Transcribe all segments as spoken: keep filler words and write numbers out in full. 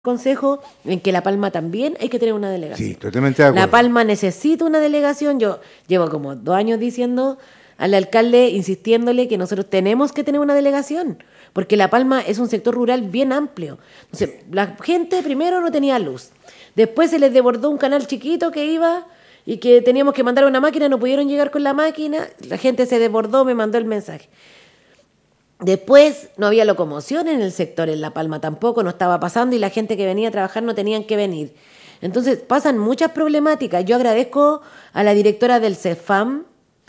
consejo en que La Palma también hay que tener una delegación. Sí, totalmente de acuerdo. La Palma necesita una delegación. Yo llevo como dos años diciendo al alcalde, insistiéndole que nosotros tenemos que tener una delegación, porque La Palma es un sector rural bien amplio. Entonces, sí. La gente primero no tenía luz. Después se les desbordó un canal chiquito que iba y que teníamos que mandar una máquina, no pudieron llegar con la máquina, la gente se desbordó, me mandó el mensaje. Después no había locomoción en el sector, en La Palma tampoco, no estaba pasando y la gente que venía a trabajar no tenían que venir. Entonces pasan muchas problemáticas. Yo agradezco a la directora del CEFAM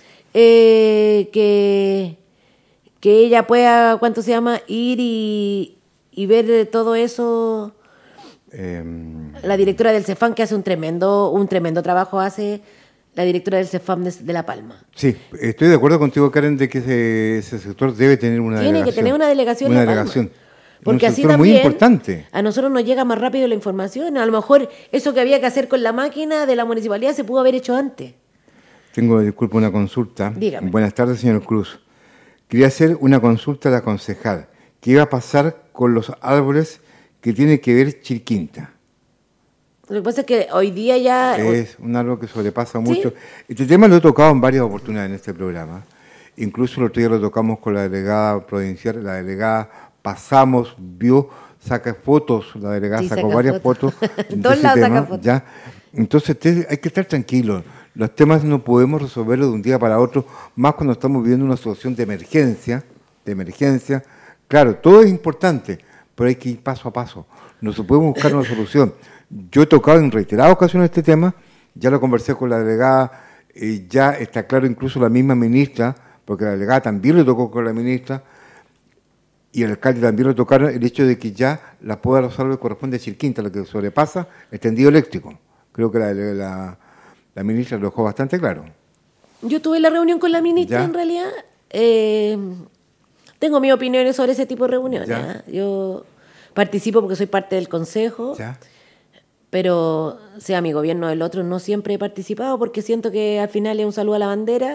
eh, que, que ella pueda, ¿cuánto se llama? Ir y, y ver todo eso. Eh, la directora del CEFAM que hace un tremendo, un tremendo trabajo, hace la directora del CEFAM de, de La Palma. Sí, estoy de acuerdo contigo, Karen, de que ese, ese sector debe tener una Tiene delegación. Tiene que tener una delegación Una en La delegación. Palma. Porque un así sector también muy importante. A nosotros nos llega más rápido la información. A lo mejor eso que había que hacer con la máquina de la municipalidad se pudo haber hecho antes. Tengo, disculpa, una consulta. Dígame. Buenas tardes, señor Cruz. Quería hacer una consulta a la concejal. ¿Qué iba a pasar con los árboles que tiene que ver Chilquinta? Lo que pasa es que hoy día ya... Es un árbol que sobrepasa mucho. ¿Sí? Este tema lo he tocado en varias oportunidades en este programa. Incluso el otro día lo tocamos con la delegada provincial. La delegada pasamos, vio, saca fotos. La delegada sí, sacó saca varias fotos. fotos de ese tema, saca fotos. ¿Ya? Entonces te, hay que estar tranquilos. Los temas no podemos resolverlos de un día para otro, más cuando estamos viviendo una situación de emergencia. De emergencia. Claro, todo es importante, pero hay que ir paso a paso. No se puede buscar una solución. Yo he tocado en reiteradas ocasiones este tema, ya lo conversé con la delegada, eh, ya está claro incluso la misma ministra, porque la delegada también lo tocó con la ministra, y el alcalde también lo tocaron, el hecho de que ya la poda de los árboles corresponde a Chilquinta, lo que sobrepasa el tendido eléctrico. Creo que la, la, la ministra lo dejó bastante claro. Yo tuve la reunión con la ministra, ¿ya? En realidad. Eh, tengo mis opiniones sobre ese tipo de reuniones. ¿Ya? ¿eh? Yo participo porque soy parte del consejo. ¿Ya? Pero sea mi gobierno o el otro, no siempre he participado porque siento que al final es un saludo a la bandera,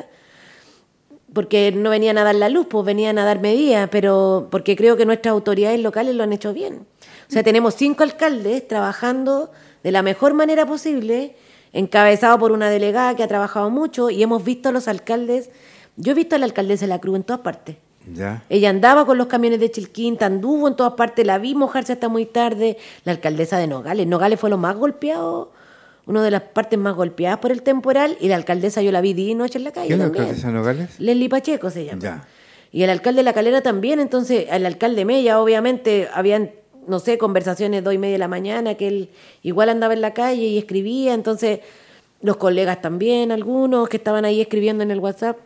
porque no venían a dar la luz, pues venían a dar medidas, pero porque creo que nuestras autoridades locales lo han hecho bien. O sea, tenemos cinco alcaldes trabajando de la mejor manera posible, encabezado por una delegada que ha trabajado mucho, y hemos visto a los alcaldes, yo he visto a la alcaldesa de la Cruz en todas partes. ¿Ya? Ella andaba con los camiones de Chilquinta, anduvo en todas partes, la vi mojarse hasta muy tarde. La alcaldesa de Nogales, Nogales fue lo más golpeado, una de las partes más golpeadas por el temporal, y la alcaldesa yo la vi día y noche en la calle. ¿Quién es la también. alcaldesa de Nogales? Leslie Pacheco se llama. Ya. Y el alcalde de La Calera también. Entonces el alcalde Mella, obviamente, habían, no sé, conversaciones dos y media de la mañana, que él igual andaba en la calle y escribía. Entonces los colegas también, algunos que estaban ahí escribiendo en el WhatsApp.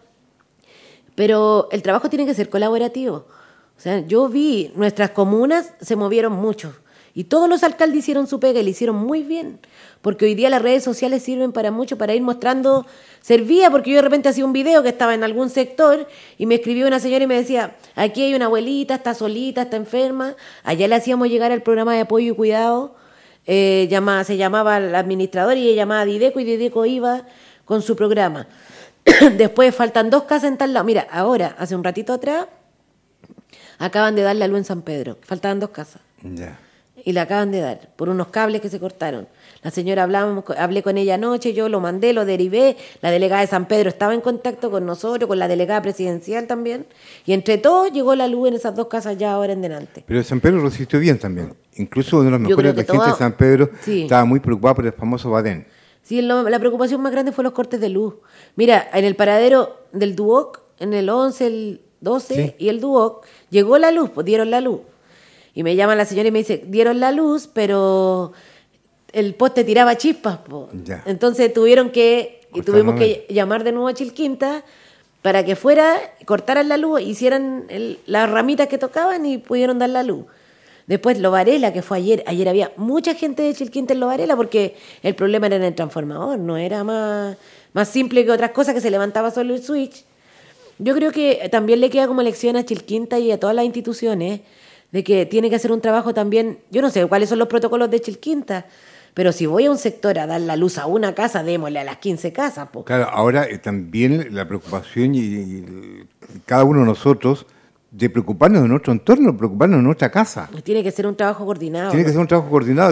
Pero el trabajo tiene que ser colaborativo. O sea, yo vi, nuestras comunas se movieron mucho y todos los alcaldes hicieron su pega y le hicieron muy bien, porque hoy día las redes sociales sirven para mucho, para ir mostrando. Servía porque yo de repente hacía un video que estaba en algún sector y me escribió una señora y me decía, aquí hay una abuelita, está solita, está enferma. Allá le hacíamos llegar al programa de apoyo y cuidado, eh, llama, se llamaba el administrador y ella llamaba a Dideco y Dideco iba con su programa. Después faltan dos casas en tal lado. Mira, ahora, hace un ratito atrás, acaban de dar la luz en San Pedro. Faltaban dos casas. Ya. Y la acaban de dar, por unos cables que se cortaron. La señora, hablamos, hablé con ella anoche, yo lo mandé, lo derivé. La delegada de San Pedro estaba en contacto con nosotros, con la delegada presidencial también. Y entre todos llegó la luz en esas dos casas ya ahora en delante. Pero San Pedro resistió bien también. Incluso uno de los mejores regentes toda... de San Pedro sí. estaba muy preocupado por el famoso Badén. Sí, lo, la preocupación más grande fue los cortes de luz. Mira, en el paradero del Duoc, en el once, el doce sí. y el Duoc, llegó la luz, pues dieron la luz. Y me llama la señora y me dice, dieron la luz, pero el poste tiraba chispas. Po. Ya. Entonces tuvieron que, y tuvimos que llamar de nuevo a Chilquinta para que fuera, cortaran la luz, hicieran el, las ramitas que tocaban y pudieron dar la luz. Después Lo Varela, que fue ayer. Ayer había mucha gente de Chilquinta en Lo Varela porque el problema era en el transformador, no era más, más simple que otras cosas que se levantaba solo el switch. Yo creo que también le queda como lección a Chilquinta y a todas las instituciones de que tiene que hacer un trabajo también. Yo no sé cuáles son los protocolos de Chilquinta, pero si voy a un sector a dar la luz a una casa, démosle a las quince casas. Po. Claro, ahora eh, también la preocupación y, y cada uno de nosotros de preocuparnos de nuestro entorno, preocuparnos de nuestra casa. Tiene que ser un trabajo coordinado. Tiene que ser un trabajo coordinado.